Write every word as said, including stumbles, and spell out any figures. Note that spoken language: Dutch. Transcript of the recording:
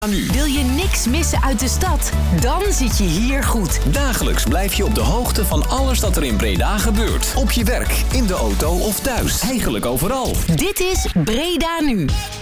Nu. Wil je niks missen uit de stad? Dan zit je hier goed. Dagelijks blijf je op de hoogte van alles dat er in Breda gebeurt. Op je werk, in de auto of thuis. Eigenlijk overal. Dit is Breda Nu.